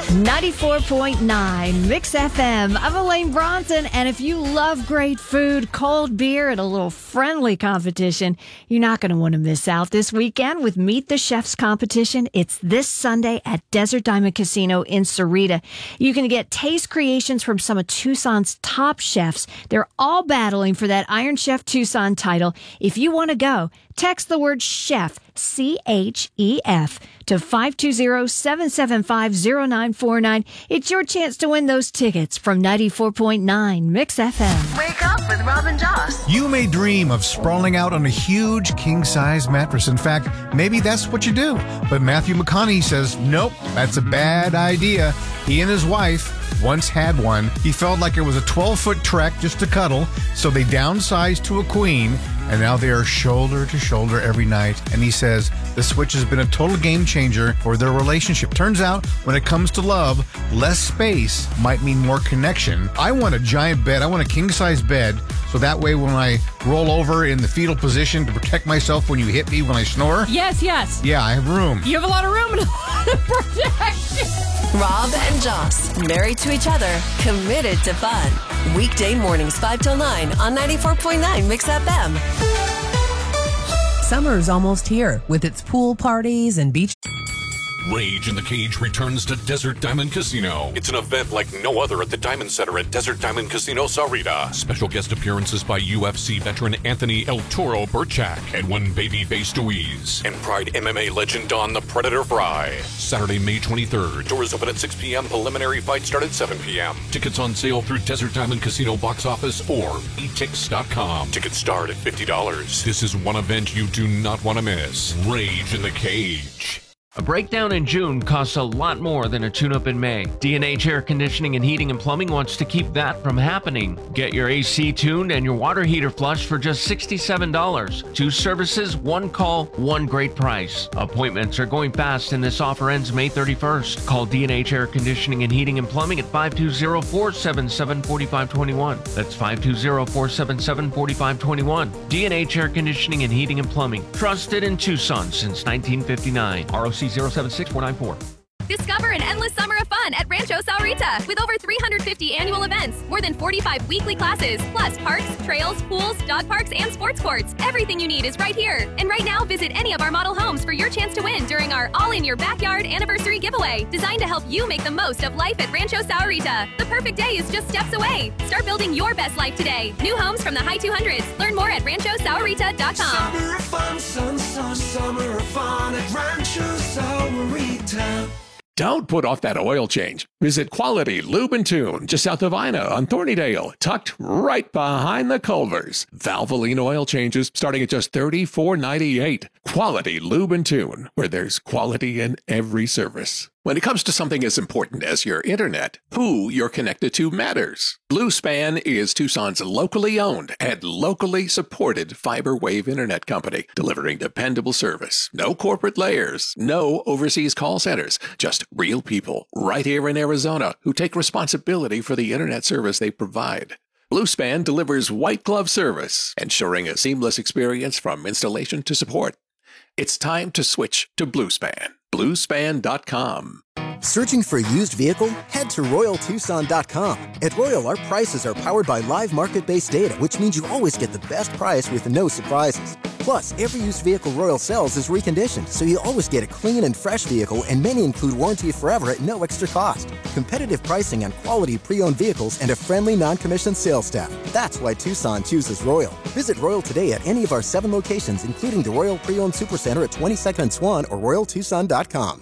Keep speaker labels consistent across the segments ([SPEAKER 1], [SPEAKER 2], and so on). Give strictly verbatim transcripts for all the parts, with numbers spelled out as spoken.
[SPEAKER 1] ninety-four point nine Mix F M. I'm Elaine Bronson, and if you love great food, cold beer, and a little friendly competition, you're not going to want to miss out this weekend with Meet the Chefs competition. It's this Sunday at Desert Diamond Casino in Sarita. You can get taste creations from some of Tucson's top chefs. They're all battling for that Iron Chef Tucson title. If you want to go, text the word chef, C H E F, to five two zero, seven seven five, zero nine four nine. It's your chance to win those tickets from ninety-four point nine Mix F M.
[SPEAKER 2] Wake up with Rob and Joss.
[SPEAKER 3] You may dream of sprawling out on a huge king-size mattress. In fact, maybe that's what you do. But Matthew McConaughey says, nope, that's a bad idea. He and his wife once had one. He felt like it was a twelve-foot trek just to cuddle, so they downsized to a queen, and now they are shoulder to shoulder every night. And he says the switch has been a total game changer for their relationship. Turns out, when it comes to love, less space might mean more connection. I want a giant bed. I want a king-size bed, so that way when I roll over in the fetal position to protect myself when you hit me when I snore.
[SPEAKER 1] Yes, yes.
[SPEAKER 3] Yeah, I have room.
[SPEAKER 1] You have a lot of room and a lot of protection.
[SPEAKER 2] Rob and Joss, married to each other, committed to fun. Weekday mornings five till nine on ninety-four point nine Mix F M.
[SPEAKER 4] Summer's almost here with its pool parties and beach.
[SPEAKER 5] Rage in the Cage returns to Desert Diamond Casino. It's an event like no other at the Diamond Center at Desert Diamond Casino Sarita. Special guest appearances by U F C veteran Anthony El Toro Burchak and one babyface Deweese. And Pride M M A legend Don the Predator Fry. Saturday, May twenty-third. Doors open at six p.m. Preliminary fights start at seven p.m. Tickets on sale through Desert Diamond Casino box office or e tix dot com. Tickets start at fifty dollars. This is one event you do not want to miss. Rage in the Cage.
[SPEAKER 6] A breakdown in June costs a lot more than a tune-up in May. D and H Air Conditioning and Heating and Plumbing wants to keep that from happening. Get your A C tuned and your water heater flushed for just sixty-seven dollars. Two services, one call, one great price. Appointments are going fast and this offer ends May thirty-first. Call D and H Air Conditioning and Heating and Plumbing at five two zero, four seven seven, four five two one. That's five two zero, four seven seven, four five two one. D and H Air Conditioning and Heating and Plumbing. Trusted in Tucson since nineteen fifty-nine. R O C zero seven six four nine four.
[SPEAKER 7] Discover an endless summer of fun at Rancho Saurita with over three hundred fifty annual events, more than forty-five weekly classes, plus parks, trails, pools, dog parks, and sports courts. Everything you need is right here. And right now, visit any of our model homes for your chance to win during our All in Your Backyard anniversary giveaway, designed to help you make the most of life at Rancho Saurita. The perfect day is just steps away. Start building your best life today. New homes from the high two hundreds. Learn more at rancho saurita dot com.
[SPEAKER 8] Summer of fun, sun, sun, summer of fun at Rancho Saurita.
[SPEAKER 9] Don't put off that oil change. Visit Quality Lube and Tune just south of Ina on Thornydale, tucked right behind the Culvers. Valvoline oil changes starting at just thirty-four ninety-eight. Quality Lube and Tune, where there's quality in every service. When it comes to something as important as your internet, who you're connected to matters. Bluespan is Tucson's locally owned and locally supported fiber wave internet company, delivering dependable service. No corporate layers, no overseas call centers, just real people right here in Arizona who take responsibility for the internet service they provide. Bluespan delivers white glove service, ensuring a seamless experience from installation to support. It's time to switch to Bluespan. Bluespan dot com.
[SPEAKER 10] Searching for a used vehicle? Head to Royal Tucson dot com. At Royal, our prices are powered by live market-based data, which means you always get the best price with no surprises. Plus, every used vehicle Royal sells is reconditioned, so you always get a clean and fresh vehicle, and many include warranty forever at no extra cost. Competitive pricing on quality pre-owned vehicles and a friendly non-commissioned sales staff. That's why Tucson chooses Royal. Visit Royal today at any of our seven locations, including the Royal Pre-Owned Supercenter at twenty-second and Swan or Royal Tucson dot com.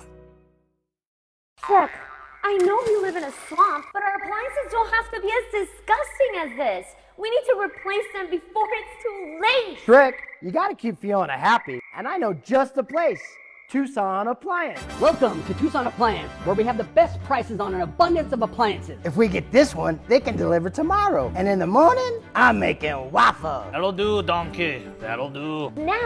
[SPEAKER 11] Look, I know we live in a swamp, but our appliances don't have to be as disgusting as this. We need to replace them before it's too late.
[SPEAKER 12] Trick, you gotta keep Fiona happy, and I know just the place. Tucson Appliance.
[SPEAKER 13] Welcome to Tucson Appliance, where we have the best prices on an abundance of appliances.
[SPEAKER 12] If we get this one, they can deliver tomorrow. And in the morning, I'm making waffles.
[SPEAKER 14] That'll do, donkey. That'll do.
[SPEAKER 11] Now